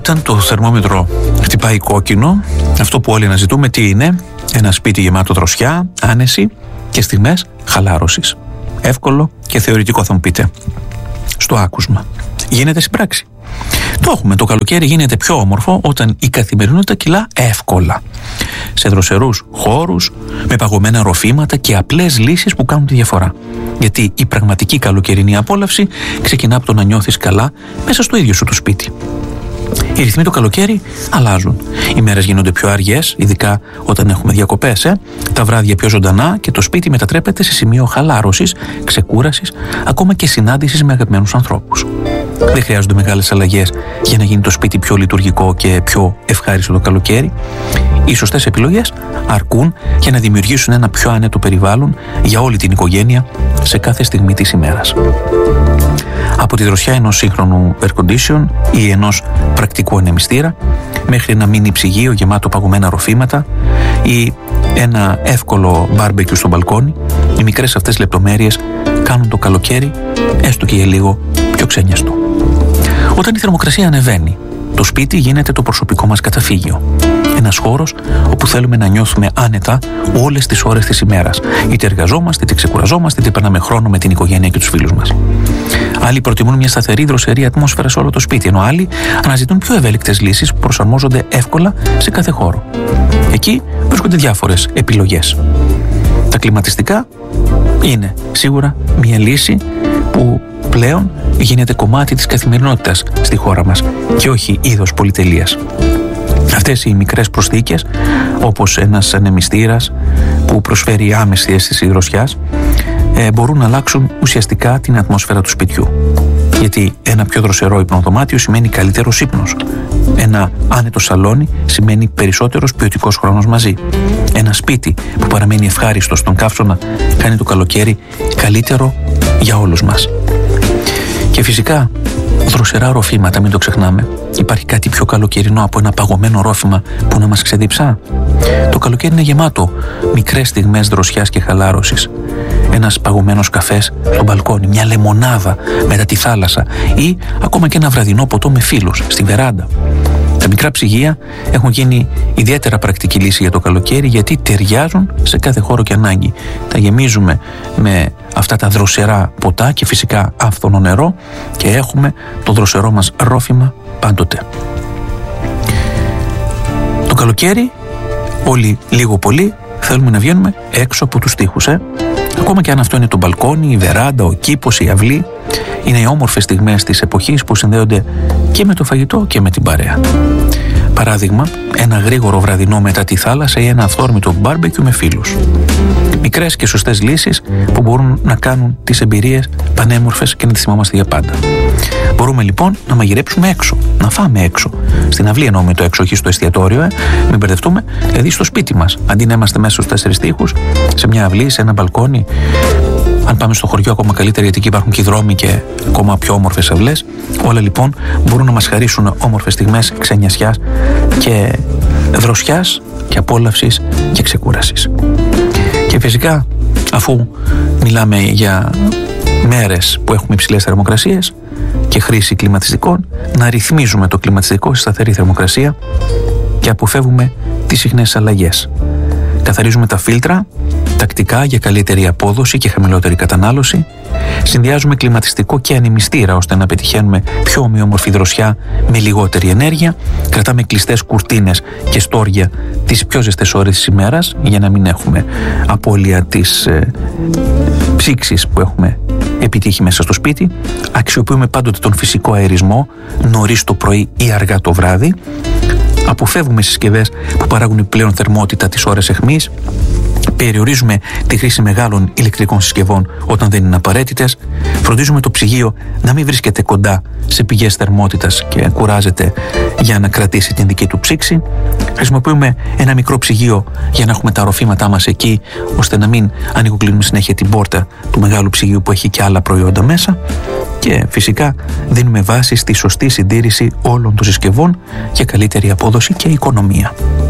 Όταν το θερμόμετρο χτυπάει κόκκινο, αυτό που όλοι αναζητούμε τι είναι? Ένα σπίτι γεμάτο δροσιά, άνεση και στιγμές χαλάρωσης. Εύκολο και θεωρητικό, θα μου πείτε. Στο άκουσμα. Γίνεται στην πράξη. Το έχουμε. Το καλοκαίρι γίνεται πιο όμορφο όταν η καθημερινότητα κυλά εύκολα. Σε δροσερούς χώρους, με παγωμένα ροφήματα και απλές λύσεις που κάνουν τη διαφορά. Γιατί η πραγματική καλοκαιρινή απόλαυση ξεκινά από το να νιώθεις καλά μέσα στο ίδιο σου το σπίτι. Οι ρυθμοί το καλοκαίρι αλλάζουν. Οι μέρες γίνονται πιο αργές, ειδικά όταν έχουμε διακοπές. Τα βράδια πιο ζωντανά και το σπίτι μετατρέπεται σε σημείο χαλάρωσης, ξεκούρασης, ακόμα και συνάντησης με αγαπημένους ανθρώπους. Δεν χρειάζονται μεγάλες αλλαγές για να γίνει το σπίτι πιο λειτουργικό και πιο ευχάριστο το καλοκαίρι. Οι σωστές επιλογές αρκούν για να δημιουργήσουν ένα πιο άνετο περιβάλλον για όλη την οικογένεια σε κάθε στιγμή της ημέρας. Από τη δροσιά ενός σύγχρονου air condition ή ενός πρακτικού ανεμιστήρα μέχρι ένα μίνι ψυγείο γεμάτο παγωμένα ροφήματα ή ένα εύκολο μπάρμπεκιου στο μπαλκόνι, οι μικρές αυτές λεπτομέρειες κάνουν το καλοκαίρι έστω και για λίγο πιο ξένιαστο. Όταν η θερμοκρασία ανεβαίνει, το σπίτι γίνεται το προσωπικό μας καταφύγιο. Ένας χώρος όπου θέλουμε να νιώθουμε άνετα όλες τις ώρες της ημέρας. Είτε εργαζόμαστε, είτε ξεκουραζόμαστε, είτε περνάμε χρόνο με την οικογένεια και τους φίλους μας. Άλλοι προτιμούν μια σταθερή, δροσερή ατμόσφαιρα σε όλο το σπίτι, ενώ άλλοι αναζητούν πιο ευέλικτες λύσεις που προσαρμόζονται εύκολα σε κάθε χώρο. Εκεί βρίσκονται διάφορες επιλογές. Τα κλιματιστικά είναι σίγουρα μια λύση που πλέον γίνεται κομμάτι της καθημερινότητας στη χώρα μας και όχι είδος πολυτελείας. Αυτές οι μικρές προσθήκες, όπως ένας ανεμιστήρας που προσφέρει άμεση αίσθηση δροσιάς, μπορούν να αλλάξουν ουσιαστικά την ατμόσφαιρα του σπιτιού. Γιατί ένα πιο δροσερό υπνοδωμάτιο σημαίνει καλύτερος ύπνος. Ένα άνετο σαλόνι σημαίνει περισσότερος ποιοτικός χρόνος μαζί. Ένα σπίτι που παραμένει ευχάριστο στον καύσωνα κάνει το καλοκαίρι καλύτερο για όλους μας. Και φυσικά δροσερά ροφήματα, μην το ξεχνάμε. Υπάρχει κάτι πιο καλοκαιρινό από ένα παγωμένο ρόφημα που να μας ξεδιψά? Το καλοκαίρι είναι γεμάτο μικρές στιγμές δροσιάς και χαλάρωσης. Ένας παγωμένος καφές στο μπαλκόνι, μια λεμονάδα μετά τη θάλασσα ή ακόμα και ένα βραδινό ποτό με φίλους στη βεράντα. Τα μικρά ψυγεία έχουν γίνει ιδιαίτερα πρακτική λύση για το καλοκαίρι γιατί ταιριάζουν σε κάθε χώρο και ανάγκη. Τα γεμίζουμε με αυτά τα δροσερά ποτά και φυσικά άφθονο νερό και έχουμε το δροσερό μας ρόφημα πάντοτε. Το καλοκαίρι όλοι λίγο πολύ θέλουμε να βγαίνουμε έξω από τους τοίχους. Ακόμα και αν αυτό είναι το μπαλκόνι, η βεράντα, ο κήπος, η αυλή, είναι οι όμορφες στιγμές της εποχής που συνδέονται και με το φαγητό και με την παρέα. Παράδειγμα, ένα γρήγορο βραδινό μετά τη θάλασσα ή ένα αυθόρμητο μπάρμπεκιου με φίλους. Μικρές και σωστές λύσεις που μπορούν να κάνουν τις εμπειρίες πανέμορφες και να τις θυμόμαστε για πάντα. Μπορούμε λοιπόν να μαγειρέψουμε έξω, να φάμε έξω. Στην αυλή εννοούμε το έξω, όχι στο εστιατόριο, μην μπερδευτούμε, δηλαδή στο σπίτι μας. Αντί να είμαστε μέσα στους 4 τοίχους, σε μια αυλή, σε ένα μπαλκόνι. Αν πάμε στο χωριό, ακόμα καλύτερα, γιατί εκεί υπάρχουν και δρόμοι και ακόμα πιο όμορφες αυλές. Όλα λοιπόν μπορούν να μας χαρίσουν όμορφες στιγμές ξενιασιάς και δροσιάς και απόλαυσης και ξεκούρασης. Και φυσικά, αφού μιλάμε για μέρες που έχουμε υψηλές θερμοκρασίες και χρήση κλιματιστικών, να ρυθμίζουμε το κλιματιστικό σε σταθερή θερμοκρασία και αποφεύγουμε τις συχνές αλλαγές. Καθαρίζουμε τα φίλτρα τακτικά για καλύτερη απόδοση και χαμηλότερη κατανάλωση. Συνδυάζουμε κλιματιστικό και ανεμιστήρα ώστε να πετυχαίνουμε πιο ομοιόμορφη δροσιά με λιγότερη ενέργεια. Κρατάμε κλειστές κουρτίνες και στόρια τις πιο ζεστές ώρες της ημέρας για να μην έχουμε απώλεια της ψήξης που έχουμε επιτύχει μέσα στο σπίτι. Αξιοποιούμε πάντοτε τον φυσικό αερισμό νωρίς το πρωί ή αργά το βράδυ. Αποφεύγουμε συσκευές που παράγουν πλέον θερμότητα τις ώρες αιχμής. Περιορίζουμε τη χρήση μεγάλων ηλεκτρικών συσκευών όταν δεν είναι απαραίτητες. Φροντίζουμε το ψυγείο να μην βρίσκεται κοντά σε πηγές θερμότητας και κουράζεται για να κρατήσει την δική του ψήξη. Χρησιμοποιούμε ένα μικρό ψυγείο για να έχουμε τα ροφήματά μας εκεί, ώστε να μην ανοιγοκλίνουμε συνέχεια την πόρτα του μεγάλου ψυγείου που έχει και άλλα προϊόντα μέσα. Και φυσικά δίνουμε βάση στη σωστή συντήρηση όλων των συσκευών για καλύτερη απόδοση και οικονομία.